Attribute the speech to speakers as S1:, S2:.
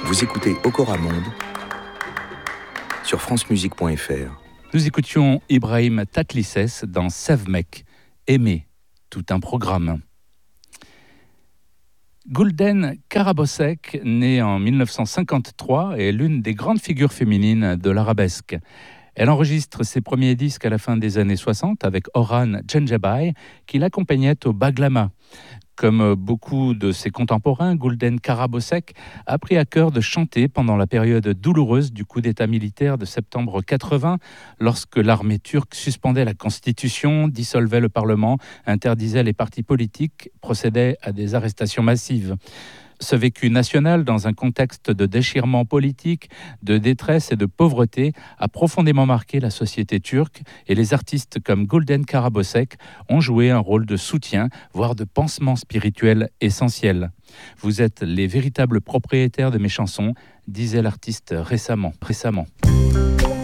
S1: Vous écoutez Okora Monde sur francemusique.fr.
S2: Nous écoutions Ibrahim Tatlisses dans Sevmek, Aimer, tout un programme. Gulden Karabosek, née en 1953, est l'une des grandes figures féminines de l'arabesque. Elle enregistre ses premiers disques à la fin des années 60 avec Orhan Gencebay, qui l'accompagnait au Baglama. Comme beaucoup de ses contemporains, Gulden Karabosek a pris à cœur de chanter pendant la période douloureuse du coup d'État militaire de septembre 80, lorsque l'armée turque suspendait la Constitution, dissolvait le Parlement, interdisait les partis politiques, procédait à des arrestations massives. Ce vécu national, dans un contexte de déchirement politique, de détresse et de pauvreté, a profondément marqué la société turque et les artistes comme Gulden Karabosek ont joué un rôle de soutien, voire de pansement spirituel essentiel. Vous êtes les véritables propriétaires de mes chansons, disait l'artiste récemment.